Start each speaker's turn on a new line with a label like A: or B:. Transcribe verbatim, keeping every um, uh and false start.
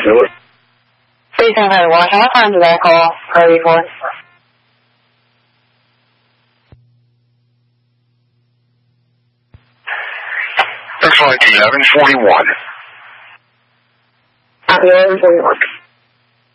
A: do it.
B: Station Head Washington, what time did I call Priority for?
A: Looks like eleven forty-one.
B: Copy, eleven forty-one.